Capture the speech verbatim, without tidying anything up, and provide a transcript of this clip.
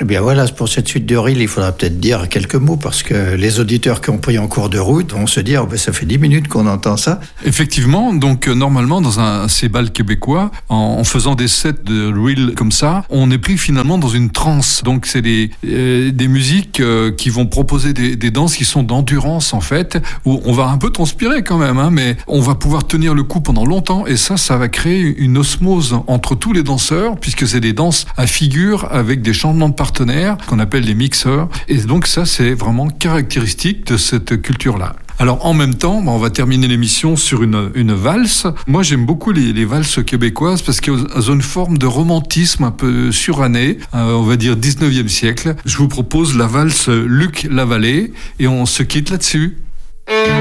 bien voilà, pour cette suite de reel, il faudra peut-être dire quelques mots parce que les auditeurs qui ont pris en cours de route vont se dire oh ben, ça fait dix minutes qu'on entend ça. Effectivement, donc euh, normalement dans un ces bals québécois, en, en faisant des sets de reel comme ça, on est pris finalement dans une transe. Donc c'est des euh, des musiques euh, qui vont proposer des, des danses qui sont d'endurance en fait, où on va un peu transpirer quand même, hein, mais on va pouvoir tenir le coup pendant longtemps et ça, ça va créer une osmose entre tous les danseurs puisque c'est des danses à figure avec des changements de partenaires qu'on appelle les mixeurs. Et donc ça, c'est vraiment caractéristique de cette culture-là. Alors en même temps, on va terminer l'émission sur une, une valse. Moi j'aime beaucoup les, les valses québécoises parce qu'elles ont une forme de romantisme un peu suranné, euh, on va dire dix-neuvième siècle. Je vous propose la valse Luc Lavallée et on se quitte là-dessus.